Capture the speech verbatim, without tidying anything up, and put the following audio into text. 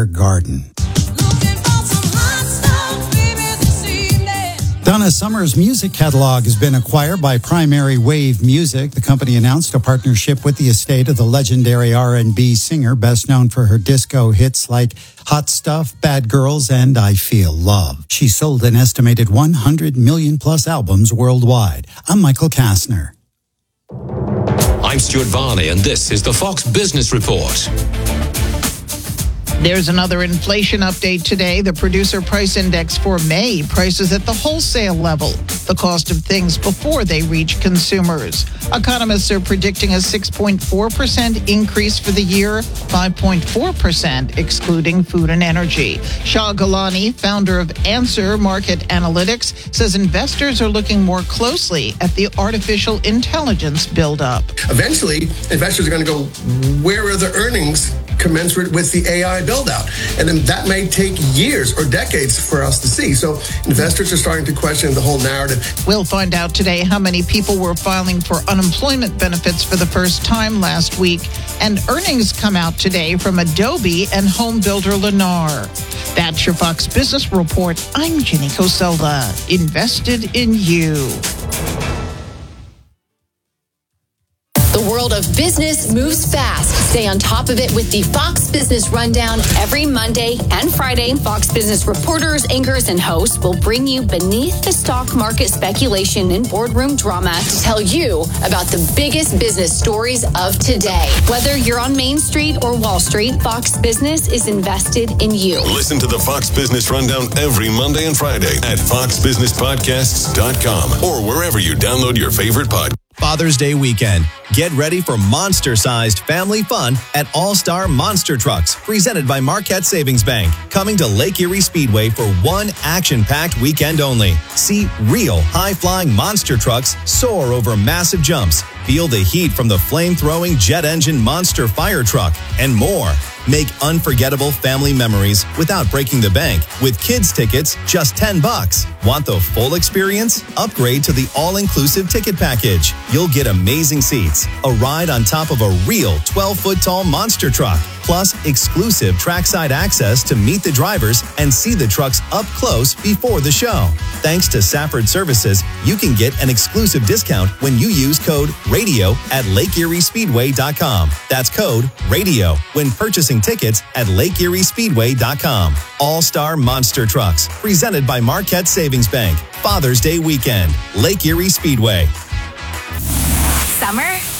her garden. Donna Summer's music catalog has been acquired by Primary Wave Music. The company announced a partnership with the estate of the legendary R and B singer, best known for her disco hits like Hot Stuff, Bad Girls, and I Feel Love. She sold an estimated one hundred million plus albums worldwide. I'm Michael Kastner. I'm Stuart Varney, and this is the Fox Business Report. There's another inflation update today. The Producer Price Index for May prices at the wholesale level the cost of things before they reach consumers. Economists are predicting a six point four percent increase for the year, five point four percent excluding food and energy. Shah Gilani, founder of Answer Market Analytics, says investors are looking more closely at the artificial intelligence buildup. Eventually, investors are going to go, where are the earnings commensurate with the A I build-out? And then that may take years or decades for us to see. So investors are starting to question the whole narrative. We'll find out today how many people were filing for unemployment benefits for the first time last week. And earnings come out today from Adobe and home builder Lennar. That's your Fox Business Report. I'm Ginny Coselda. Invested in you. The world of business moves fast. Stay on top of it with the Fox Business Rundown every Monday and Friday. Fox Business reporters, anchors, and hosts will bring you beneath the stock market speculation and boardroom drama to tell you about the biggest business stories of today. Whether you're on Main Street or Wall Street, Fox Business is invested in you. Listen to the Fox Business Rundown every Monday and Friday at fox business podcasts dot com or wherever you download your favorite podcast. Father's Day weekend. Get ready for monster-sized family fun at All-Star Monster Trucks, presented by Marquette Savings Bank. Coming to Lake Erie Speedway for one action-packed weekend only. See real high-flying monster trucks soar over massive jumps. Feel the heat from the flame-throwing jet engine monster fire truck, and more. Make unforgettable family memories without breaking the bank with kids tickets just ten bucks. Want the full experience? Upgrade to the all-inclusive ticket package. You'll get amazing seats, a ride on top of a real twelve-foot tall monster truck, plus exclusive trackside access to meet the drivers and see the trucks up close before the show. Thanks to Safford Services, you can get an exclusive discount when you use code RADIO at lake erie speedway dot com. That's code RADIO when purchasing tickets at lake erie speedway dot com. All-Star Monster Trucks, presented by Marquette Savings Bank. Father's Day weekend, Lake Erie Speedway. Summer